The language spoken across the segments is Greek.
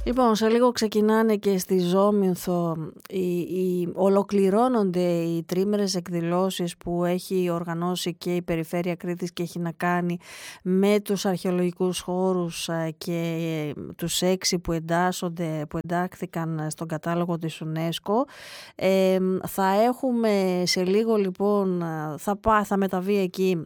Λοιπόν, σε λίγο ξεκινάνε και στη Ζώμηνθο, ολοκληρώνονται οι τρίμερες εκδηλώσεις που έχει οργανώσει και η Περιφέρεια Κρήτης και έχει να κάνει με τους αρχαιολογικούς χώρους και τους 6 που εντάχθηκαν στον κατάλογο της UNESCO. Θα έχουμε σε λίγο, λοιπόν, θα μεταβεί εκεί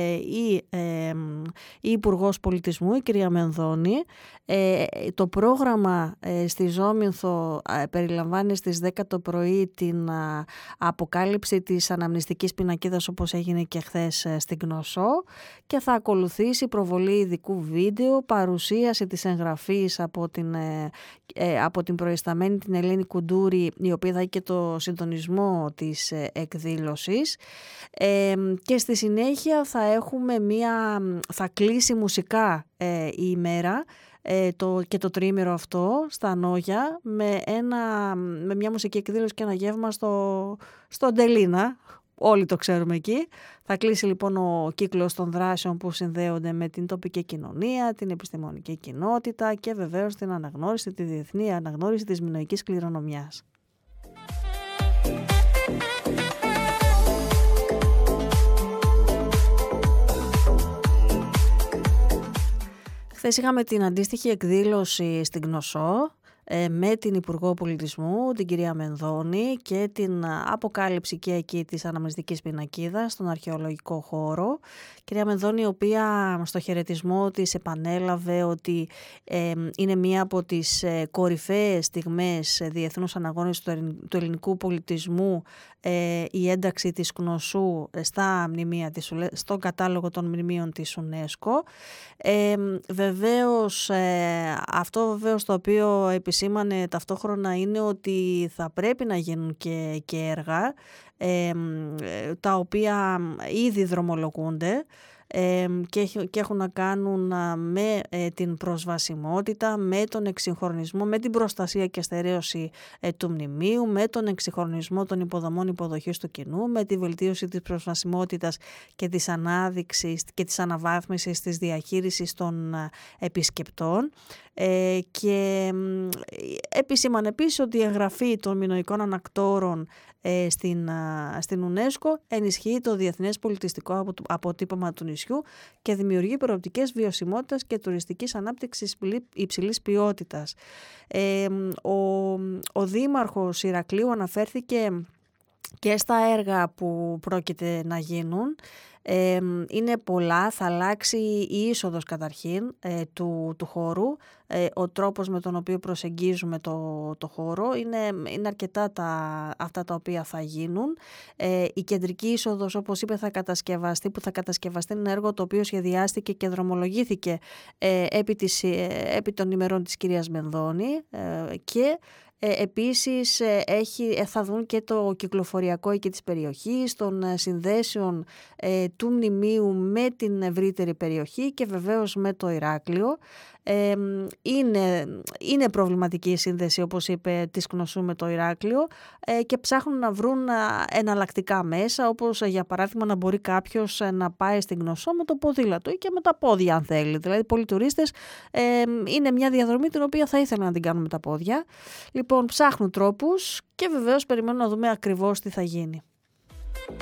η Υπουργός Πολιτισμού, η κυρία Μενδώνη. Το πρόγραμμα στη Ζώμηνθο περιλαμβάνει στις 10 το πρωί την αποκάλυψη της αναμνηστικής πινακίδας, όπως έγινε και χθες στην Κνωσό, και θα ακολουθήσει προβολή ειδικού βίντεο, παρουσίαση της εγγραφής από την προϊσταμένη την Ελένη Κουντούρη, η οποία θα έχει και το συντονισμό της εκδήλωσης, και στη συνέχεια θα κλείσει μουσικά η ημέρα και το τρίμηνο αυτό στα Νόγια με μια μουσική εκδήλωση και ένα γεύμα στο Ντελίνα. Όλοι το ξέρουμε εκεί. Θα κλείσει λοιπόν ο κύκλος των δράσεων που συνδέονται με την τοπική κοινωνία, την επιστημονική κοινότητα και βεβαίως την αναγνώριση, τη διεθνή αναγνώριση της μινωικής κληρονομιάς. Χθες είχαμε την αντίστοιχη εκδήλωση στην Κνωσό με την Υπουργό Πολιτισμού, την κυρία Μενδώνη, και την αποκάλυψη και εκεί της αναμνηστικής πινακίδας στον αρχαιολογικό χώρο. Κυρία Μενδώνη, η οποία στο χαιρετισμό της επανέλαβε ότι είναι μία από τις κορυφαίες στιγμές διεθνούς αναγώνισης του ελληνικού πολιτισμού η ένταξη της Κνωσού στον κατάλογο των μνημείων της UNESCO. Αυτό βεβαίως το οποίο επισήμανε ταυτόχρονα είναι ότι θα πρέπει να γίνουν και έργα τα οποία ήδη δρομολογούνται και έχουν να κάνουν με την προσβασιμότητα, με τον εξυγχρονισμό, με την προστασία και στερέωση του μνημείου, με τον εξυγχρονισμό των υποδομών υποδοχής του κοινού, με τη βελτίωση της προσβασιμότητας και της ανάδειξης και της αναβάθμισης της διαχείρισης των επισκεπτών. Και επισήμανε επίσης ότι η εγγραφή των μινωικών ανακτόρων στην UNESCO ενισχύει το διεθνές πολιτιστικό αποτύπωμα του νησιού και δημιουργεί προοπτικές βιωσιμότητας και τουριστικής ανάπτυξης υψηλής ποιότητας. Ο Δήμαρχος Ηρακλείου αναφέρθηκε και στα έργα που πρόκειται να γίνουν. Είναι πολλά, θα αλλάξει η είσοδος καταρχήν του χώρου, ο τρόπος με τον οποίο προσεγγίζουμε το χώρο, είναι αρκετά αυτά τα οποία θα γίνουν. Η κεντρική είσοδος, όπως είπε, θα κατασκευαστεί είναι ένα έργο το οποίο σχεδιάστηκε και δρομολογήθηκε επί των ημερών της κυρίας Μενδώνη, και επίσης θα δουν και το κυκλοφοριακό εκεί της περιοχής, των συνδέσεων του μνημείου με την ευρύτερη περιοχή και βεβαίως με το Ηράκλειο. Είναι προβληματική η σύνδεση, όπως είπε, της Κνωσού με το Ηράκλειο, και ψάχνουν να βρουν εναλλακτικά μέσα, όπως για παράδειγμα να μπορεί κάποιος να πάει στην Κνωσό με το ποδήλατο ή και με τα πόδια αν θέλει. Δηλαδή πολλοί τουρίστες είναι μια διαδρομή την οποία θα ήθελαν να την κάνουν με τα πόδια. Λοιπόν, ψάχνουν τρόπους και βεβαίως περιμένουν να δούμε ακριβώς τι θα γίνει.